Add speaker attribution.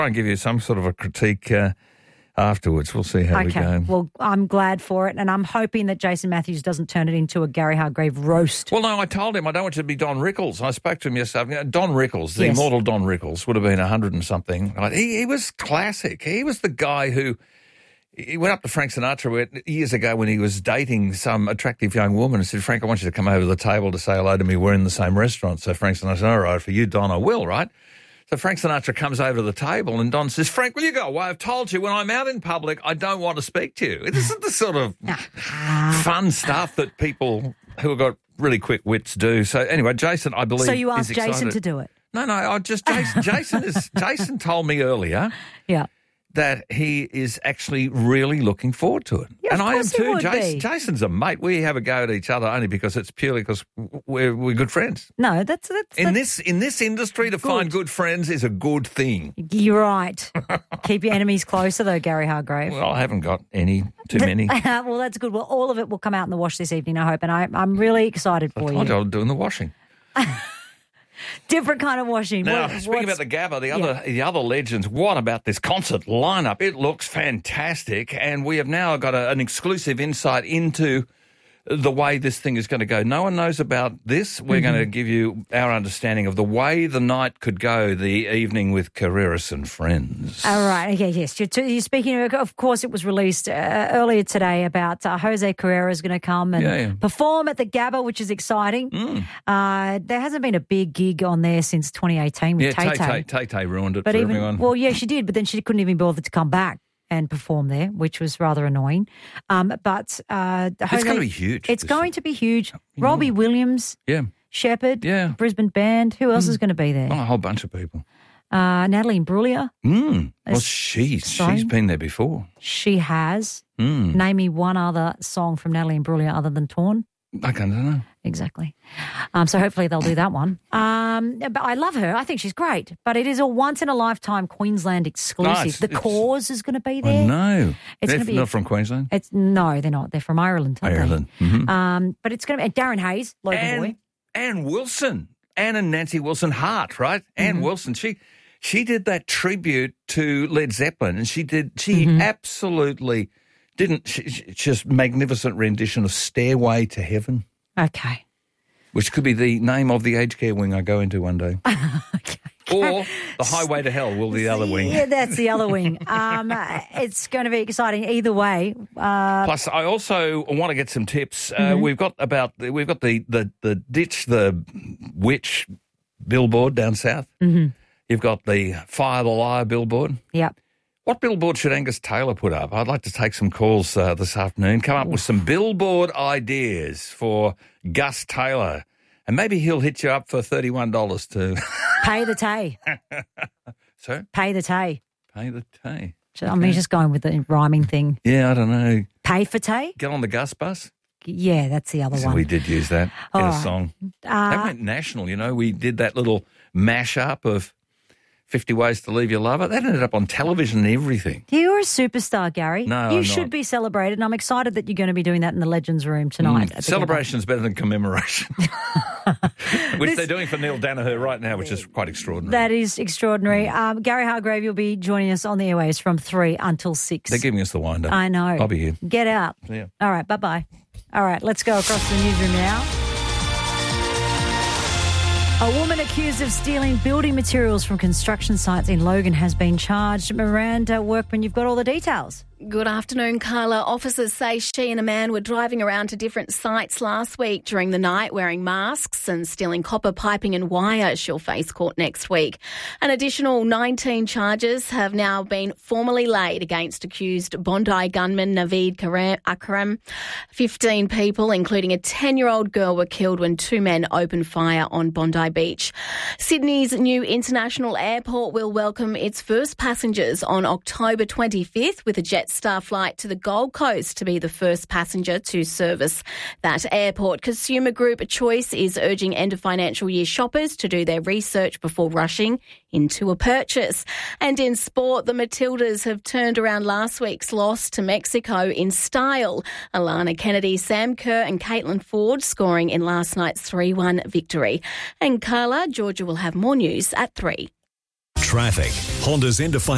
Speaker 1: Try and give you some sort of a critique afterwards. We'll see how we go.
Speaker 2: Well, I'm glad for it, and I'm hoping that Jason Matthews doesn't turn it into a Gary Hargrave roast.
Speaker 1: Well, no, I told him I don't want you to be Don Rickles. I spoke to him yesterday. Don Rickles, the immortal Don Rickles, would have been 100 and something. He was classic. He was the guy who... He went up to Frank Sinatra years ago when he was dating some attractive young woman and said, Frank, I want you to come over to the table to say hello to me. We're in the same restaurant. So Frank Sinatra said, all right, for you, Don, I will, right? So Frank Sinatra comes over to the table and Don says, Frank, will you go away? I've told you when I'm out in public, I don't want to speak to you. This is the sort of fun stuff that people who have got really quick wits do. So anyway, Jason, I believe,
Speaker 2: So you asked
Speaker 1: is excited.
Speaker 2: Jason to do it?
Speaker 1: No, Jason told me earlier.
Speaker 2: Yeah.
Speaker 1: That he is actually really looking forward to it.
Speaker 2: Yeah,
Speaker 1: and I am too.
Speaker 2: Jason,
Speaker 1: Jason's a mate. We have a go at each other only because it's purely because we're good friends.
Speaker 2: No, that's
Speaker 1: in this industry to find good friends is a good thing.
Speaker 2: You're right. Keep your enemies closer though, Gary Hargrave.
Speaker 1: Well, I haven't got too many.
Speaker 2: Well, that's good. Well, all of it will come out in the wash this evening, I hope, and I'm really excited for you.
Speaker 1: I told you I was doing the washing.
Speaker 2: Different kind of washing.
Speaker 1: Now, speaking about the Gabba, the other legends, what about this concert lineup? It looks fantastic, and we have now got an exclusive insight into the way this thing is going to go. No one knows about this. We're going to give you our understanding of the way the night could go, the evening with Carreras and friends.
Speaker 2: All right. Okay, yes. You're speaking of course, it was released earlier today about Jose Carreras going to come and perform at the Gabba, which is exciting. There hasn't been a big gig on there since 2018 with Tay-Tay.
Speaker 1: Tay-Tay ruined it for everyone.
Speaker 2: Well, yeah, she did, but then she couldn't even bother to come back and perform there, which was rather annoying. It's
Speaker 1: going to be huge.
Speaker 2: It's going to be huge. Robbie Williams, Shepherd, Brisbane Band. Who else is going to be there?
Speaker 1: Oh, a whole bunch of people.
Speaker 2: Natalie Imbruglia.
Speaker 1: Well, she's been there before.
Speaker 2: She has. Name me one other song from Natalie Imbruglia other than Torn.
Speaker 1: I don't know.
Speaker 2: Exactly. So hopefully they'll do that one. But I love her. I think she's great. But it is a once-in-a-lifetime Queensland exclusive. The Cause is going to be there.
Speaker 1: No.
Speaker 2: It's
Speaker 1: they're not from Queensland?
Speaker 2: No, they're not. They're from Ireland, aren't
Speaker 1: Ireland.
Speaker 2: they?
Speaker 1: Mm-hmm.
Speaker 2: But it's going to be Darren Hayes, Logan Boy.
Speaker 1: Anne Wilson. Anne and Nancy Wilson Hart, right? Anne Wilson. She did that tribute to Led Zeppelin, and she absolutely... just magnificent rendition of Stairway to Heaven.
Speaker 2: Okay.
Speaker 1: Which could be the name of the aged care wing I go into one day.
Speaker 2: Okay.
Speaker 1: Or the Highway to Hell will be the other wing.
Speaker 2: Yeah, that's the other wing. It's going to be exciting either way.
Speaker 1: Plus, I also want to get some tips. We've got the Ditch the Witch billboard down south. You've got the Fire the Liar billboard.
Speaker 2: Yep.
Speaker 1: What billboard should Angus Taylor put up? I'd like to take some calls this afternoon, come up with some billboard ideas for Gus Taylor, and maybe he'll hit you up for $31 to...
Speaker 2: Pay the Tay.
Speaker 1: Sorry?
Speaker 2: Pay the Tay.
Speaker 1: Pay the Tay.
Speaker 2: I mean, just going with the rhyming thing.
Speaker 1: Yeah, I don't know.
Speaker 2: Pay for Tay?
Speaker 1: Get on the Gus bus?
Speaker 2: Yeah, that's the other one.
Speaker 1: We did use that in a song. That went national, you know. We did that little mash-up of 50 Ways to Leave Your Lover. That ended up on television and everything.
Speaker 2: You're a superstar, Gary.
Speaker 1: No,
Speaker 2: you
Speaker 1: I'm
Speaker 2: should
Speaker 1: not.
Speaker 2: be celebrated, and I'm excited that you're going to be doing that in the Legends Room tonight.
Speaker 1: Celebration is better than commemoration, which they're doing for Neil Danaher right now, which is quite extraordinary.
Speaker 2: That is extraordinary. Gary Hargrave, you'll be joining us on the airwaves from 3 until 6.
Speaker 1: They're giving us the wind-up.
Speaker 2: I know.
Speaker 1: I'll be here.
Speaker 2: Get out.
Speaker 1: Yeah.
Speaker 2: All right, bye-bye. All right, let's go across the newsroom now. A woman accused of stealing building materials from construction sites in Logan has been charged. Miranda Workman, you've got all the details.
Speaker 3: Good afternoon, Carla. Officers say she and a man were driving around to different sites last week during the night wearing masks and stealing copper piping and wire. She'll face court next week. An additional 19 charges have now been formally laid against accused Bondi gunman Naveed Akram. 15 people, including a 10-year-old girl, were killed when two men opened fire on Bondi Beach. Sydney's new international airport will welcome its first passengers on October 25th with a Jetstar flight to the Gold Coast to be the first passenger to service that airport. Consumer Group Choice is urging end of financial year shoppers to do their research before rushing into a purchase. And in sport, the Matildas have turned around last week's loss to Mexico in style. Alana Kennedy, Sam Kerr and Caitlin Ford scoring in last night's 3-1 victory. And Carla, Georgia will have more news at 3.
Speaker 4: Traffic. Honda's end of financial